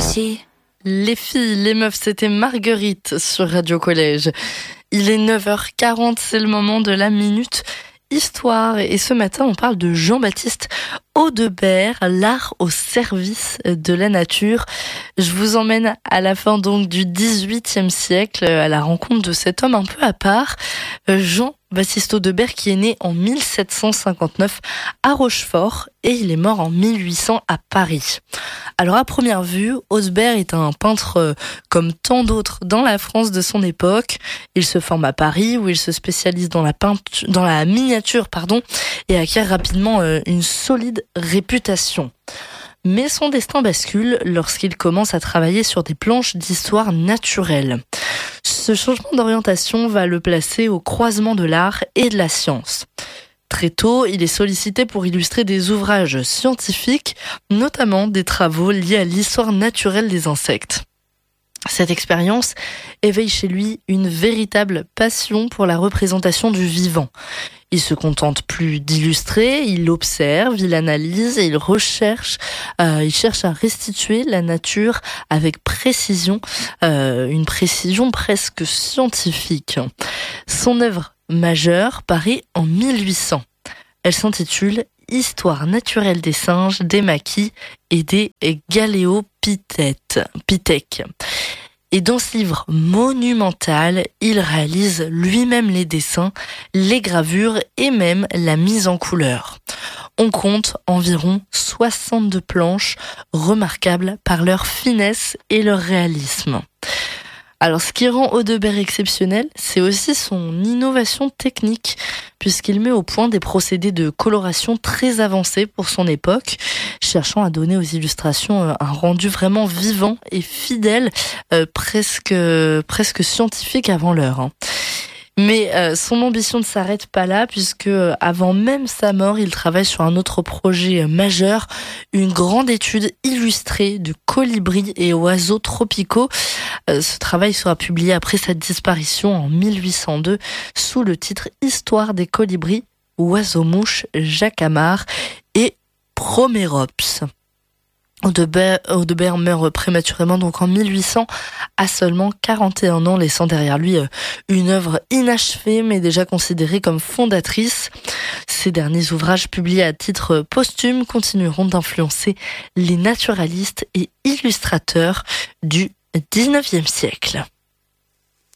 ici. Les filles, les meufs, c'était Marguerite sur Radio Collège. Il est 9h40, c'est le moment de la Minute Histoire. Et ce matin, on parle de Jean-Baptiste Audebert, l'art au service de la nature. Je vous emmène à la fin donc du XVIIIe siècle, à la rencontre de cet homme un peu à part, Jean-Baptiste Audebert, qui est né en 1759 à Rochefort et il est mort en 1800 à Paris. Alors à première vue, Audebert est un peintre comme tant d'autres dans la France de son époque. Il se forme à Paris où il se spécialise dans la miniature, et acquiert rapidement une solide réputation. Mais son destin bascule lorsqu'il commence à travailler sur des planches d'histoire naturelle. Ce changement d'orientation va le placer au croisement de l'art et de la science. Très tôt, il est sollicité pour illustrer des ouvrages scientifiques, notamment des travaux liés à l'histoire naturelle des insectes. Cette expérience éveille chez lui une véritable passion pour la représentation du vivant. Il se contente plus d'illustrer, il observe, il analyse et il cherche à restituer la nature avec précision, une précision presque scientifique. Son œuvre majeure paraît en 1800. Elle s'intitule Histoire naturelle des singes, des maquis et des galéopithèques. Et dans ce livre monumental, il réalise lui-même les dessins, les gravures et même la mise en couleur. On compte environ 62 planches remarquables par leur finesse et leur réalisme. Alors, ce qui rend Audebert exceptionnel, c'est aussi son innovation technique, puisqu'il met au point des procédés de coloration très avancés pour son époque, cherchant à donner aux illustrations un rendu vraiment vivant et fidèle, presque scientifique avant l'heure. Mais son ambition ne s'arrête pas là, puisque avant même sa mort, il travaille sur un autre projet majeur, une grande étude illustrée de colibris et oiseaux tropicaux. Ce travail sera publié après sa disparition en 1802 sous le titre Histoire des colibris, oiseaux-mouches, jacamars et promérops. Audebert meurt prématurément donc en 1800 à seulement 41 ans, laissant derrière lui une œuvre inachevée mais déjà considérée comme fondatrice. Ces derniers ouvrages publiés à titre posthume continueront d'influencer les naturalistes et illustrateurs du XIXe siècle.